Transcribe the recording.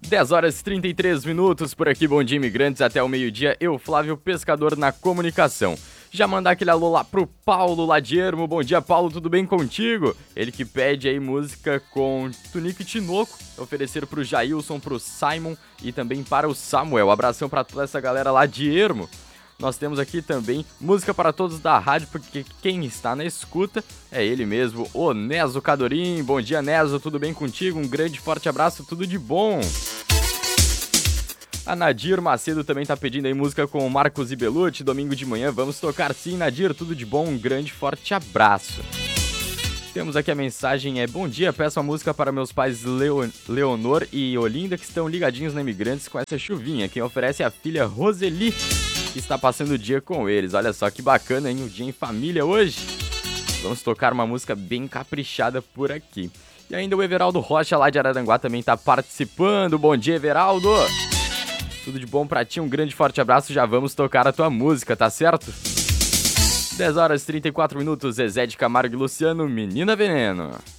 10 horas e 33 minutos por aqui, bom dia imigrantes, até o meio-dia, eu, Flávio Pescador, na comunicação. Já mandar aquele alô lá pro Paulo, lá de Ermo, bom dia Paulo, tudo bem contigo? Ele que pede aí música com Tunico e Tinoco, oferecer pro Jailson, pro Simon e também para o Samuel. Abração pra toda essa galera lá de Ermo. Nós temos aqui também música para todos da rádio, porque quem está na escuta é ele mesmo, o Neso Cadorim. Bom dia, Neso, tudo bem contigo? Um grande forte abraço, tudo de bom. A Nadir Macedo também tá pedindo aí música com o Marcos e Belucci, domingo de manhã. Vamos tocar sim, Nadir, tudo de bom, um grande forte abraço. Temos aqui a mensagem, bom dia, peço a música para meus pais Leonor e Olinda, que estão ligadinhos na Imigrantes com essa chuvinha. Quem oferece é a filha Roseli, que está passando o dia com eles. Olha só que bacana, hein? O dia em família hoje. Vamos tocar uma música bem caprichada por aqui. E ainda o Everaldo Rocha, lá de Araranguá, também está participando. Bom dia, Everaldo! Tudo de bom pra ti, um grande forte abraço. Já vamos tocar a tua música, tá certo? 10 horas e 34 minutos, Zezé de Camargo e Luciano, Menina Veneno.